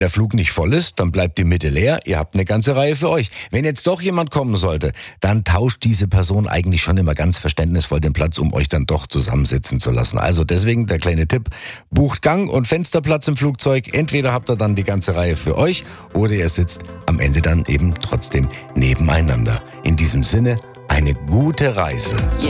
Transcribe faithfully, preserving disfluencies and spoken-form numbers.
der Flug nicht voll ist, dann bleibt die Mitte leer, ihr habt eine ganze Reihe für euch. Wenn jetzt doch jemand kommen sollte, dann tauscht diese Person eigentlich schon immer ganz verständnisvoll den Platz, um euch dann doch zusammensitzen zu lassen. Also deswegen der kleine Tipp, bucht Gang- und Fensterplatz im Flugzeug. Entweder habt ihr dann die ganze Reihe für euch oder ihr sitzt am Ende dann eben trotzdem nebeneinander. In diesem Sinne, eine gute Reise.